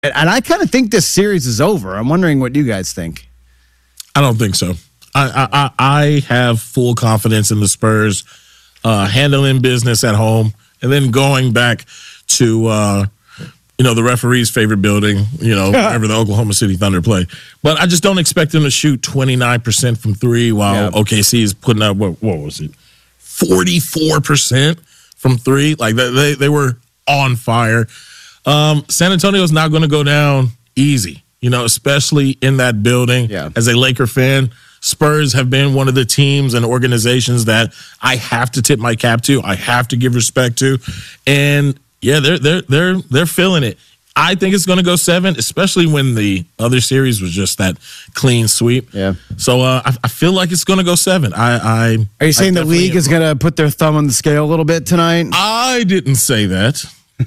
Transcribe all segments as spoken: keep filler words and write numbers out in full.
And, and I kind of think this series is over. I'm wondering what you guys think. I don't think so. I I, I have full confidence in the Spurs uh, handling business at home and then going back to uh, you know the referee's favorite building, you know, wherever the Oklahoma City Thunder play. But I just don't expect them to shoot twenty-nine percent from three while yep. O K C is putting up what, what was it, forty-four percent from three. Like they they were on fire. Um, San Antonio is not going to go down easy, you know, especially in that building. Yeah. As a Laker fan, Spurs have been one of the teams and organizations that I have to tip my cap to. I have to give respect to, and yeah, they're they're they're they're feeling it. I think it's going to go seven, especially when the other series was just that clean sweep. Yeah. So uh, I, I feel like it's going to go seven. I, I are you saying the league is going to put their thumb on the scale a little bit tonight? I didn't say that.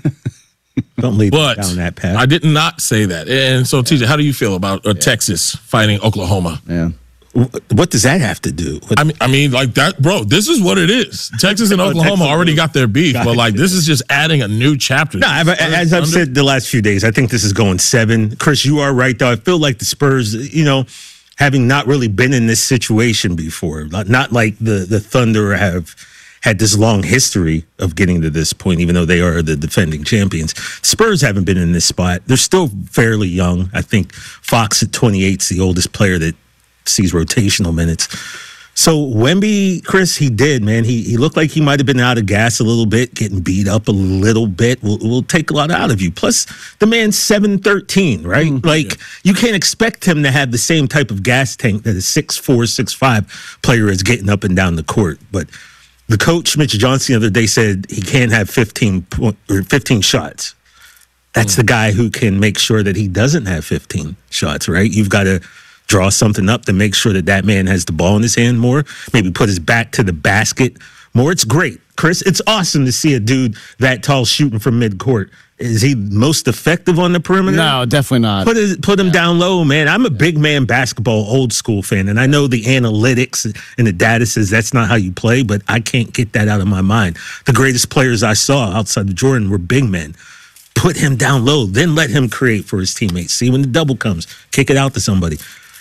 Don't lead but down that path. I did not say that. And so, T J, how do you feel about uh, yeah. Texas fighting Oklahoma? Yeah. What does that have to do? What? I mean, I mean, like that, bro. This is what it is. Texas and Oklahoma oh, Texas already got their beef, got but like this is just adding a new chapter. No, I've, as I've said the last few days, I think this is going seven. Chris, you are right, though. I feel like the Spurs, you know, having not really been in this situation before, not, not like the the Thunder have had this long history of getting to this point, even though they are the defending champions. Spurs haven't been in this spot. They're still fairly young. I think Fox at twenty-eight is the oldest player that sees rotational minutes. So Wemby, Chris, he did, man. He he looked like he might have been out of gas a little bit, getting beat up a little bit. Will will take a lot out of you. Plus, the man's seven thirteen, right? Mm-hmm. Like, yeah. You can't expect him to have the same type of gas tank that a six four, six five player is getting up and down the court. But the coach, Mitch Johnson, the other day said he can't have fifteen point, or fifteen shots. That's mm-hmm. the guy who can make sure that he doesn't have fifteen shots, right? You've got to draw something up to make sure that that man has the ball in his hand more, maybe put his back to the basket more. It's great, Chris. It's awesome to see a dude that tall shooting from midcourt. Is he most effective on the perimeter? No, definitely not. Put his, put him yeah. down low, man. I'm a big man basketball old school fan, and I know the analytics and the data says that's not how you play, but I can't get that out of my mind. The greatest players I saw outside of Jordan were big men. Put him down low, then let him create for his teammates. See when the double comes, kick it out to somebody.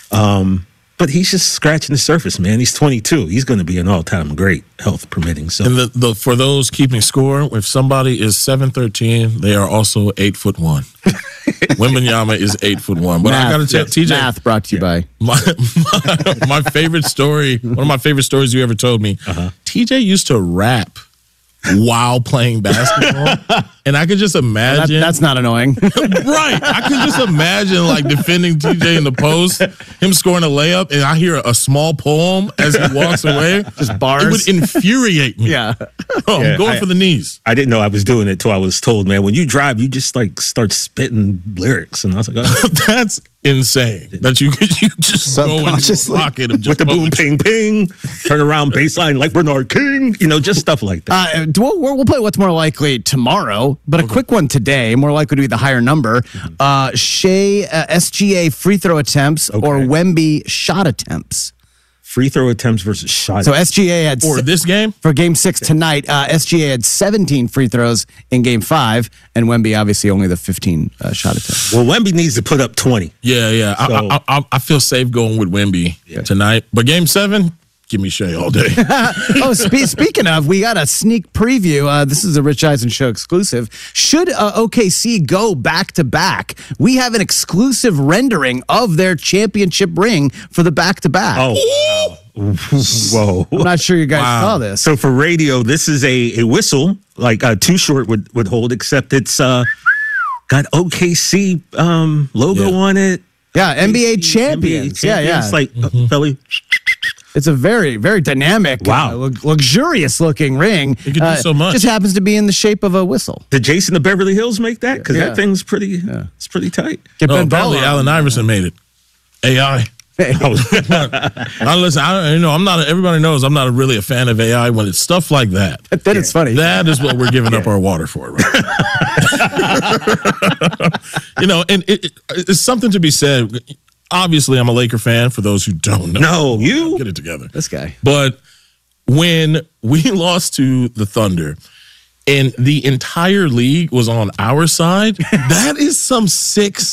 Um, but he's just scratching the surface, man. He's twenty-two. He's going to be an all-time great, health permitting. So, and the, the, for those keeping score, if somebody is seven thirteen, they are also eight foot one. Wembanyama is eight foot one. But math, I got to tell yes, T J, math brought to you yeah. by my, my my favorite story. One of my favorite stories you ever told me. Uh-huh. T J used to rap while playing basketball, and I could just imagine. That, that's not annoying. Right. I could just imagine, like, defending T J in the post, him scoring a layup, and I hear a small poem as he walks away. Just bars. It would infuriate me. Yeah. Oh, yeah, I'm going I, for the knees. I didn't know I was doing it till I was told, man, when you drive, you just, like, start spitting lyrics. And I was like, oh. That's insane. That you could you just go into a pocket of just with the boom, ping, ping, turn around baseline like Bernard King, you know, just stuff like that. Uh, we'll, we'll play what's more likely tomorrow, but a okay. quick one today, more likely to be the higher number. Mm-hmm. Uh, Shea, uh, S G A free throw attempts okay. or Wemby shot attempts. Free throw attempts versus shot. So S G A had for this game for Game Six tonight. Uh, S G A had seventeen free throws in Game Five, and Wemby obviously only the fifteen uh, shot attempts. Well, Wemby needs to put up twenty. Yeah, yeah. So, I, I, I feel safe going with Wemby yeah. tonight. But Game Seven, give me Shea all day. oh, spe- speaking of, we got a sneak preview. Uh, this is a Rich Eisen Show exclusive. Should uh, O K C go back to back, we have an exclusive rendering of their championship ring for the back to back. Oh, wow. Whoa. I'm not sure you guys wow. saw this. So for radio, this is a, a whistle, like uh, Too Short would, would hold, except it's uh, got O K C um, logo yeah. on it. Yeah, N B A champions. N B A champions. Yeah, yeah. It's like, mm-hmm. uh, Philly. It's a very, very dynamic, wow. uh, luxurious-looking ring. It could uh, do so much. Just happens to be in the shape of a whistle. Did Jason of Beverly Hills make that? Because yeah. that thing's pretty, yeah. it's pretty tight. Get no, apparently Allen Iverson made it. A I. now listen, I, you know, I'm not. A, everybody knows I'm not a, really a fan of A I when it's stuff like that. Then yeah. it's funny. That is what we're giving yeah. up our water for, right? You know, and it, it, it's something to be said. Obviously, I'm a Laker fan. For those who don't know, no, you get it together. This guy. But when we lost to the Thunder, and the entire league was on our side, that is some sick